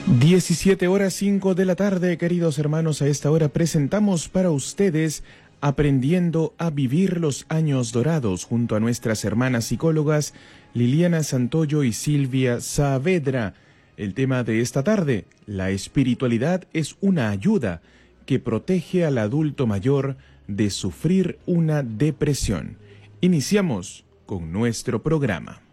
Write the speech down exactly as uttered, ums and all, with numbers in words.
diecisiete horas cinco de la tarde, queridos hermanos, a esta hora presentamos para ustedes Aprendiendo a Vivir los Años Dorados, junto a nuestras hermanas psicólogas Liliana Santoyo y Silvia Saavedra. El tema de esta tarde: la espiritualidad es una ayuda que protege al adulto mayor de sufrir una depresión. Iniciamos con nuestro programa.